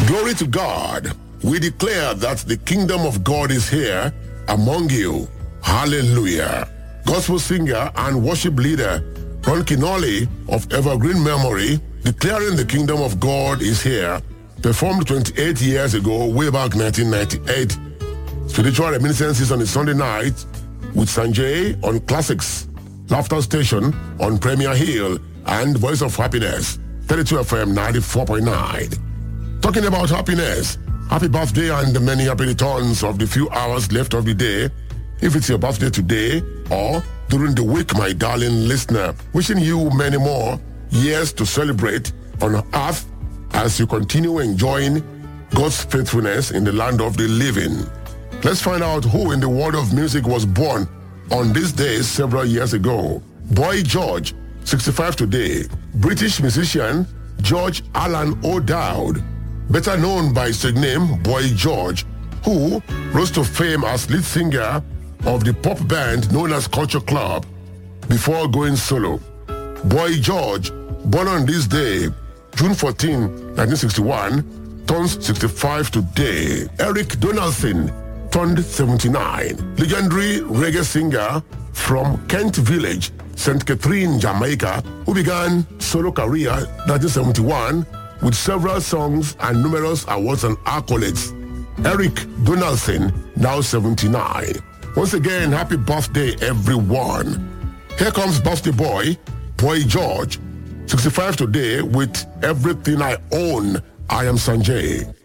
Glory to God. We declare that the kingdom of God is here among you. Hallelujah. Gospel singer and worship leader Ron Kinoli of Evergreen Memory, declaring the kingdom of God is here, performed 28 years ago, way back 1998. Spiritual reminiscences on a Sunday night with Sanjay on Classics, Laughter Station on Premier Hill, and Voice of Happiness, 32 FM 94.9. Talking about happiness, happy birthday and many happy returns of the few hours left of the day. If it's your birthday today or during the week, my darling listener, wishing you many more years to celebrate on earth as you continue enjoying God's faithfulness in the land of the living. Let's find out who in the world of music was born on this day several years ago. Boy George, 65 today. British musician George Alan O'Dowd, better known by his nickname Boy George, who rose to fame as lead singer of the pop band known as Culture Club before going solo. Boy George, born on this day, June 14, 1961, turns 65 today. Eric Donaldson turned 79. Legendary reggae singer from Kent Village, St. Catherine, Jamaica, who began solo career 1971 with several songs and numerous awards and accolades. Eric Donaldson, now 79. Once again, happy birthday, everyone. Here comes birthday boy, Boy George, 65 today, with Everything I Own. I am Sanjay.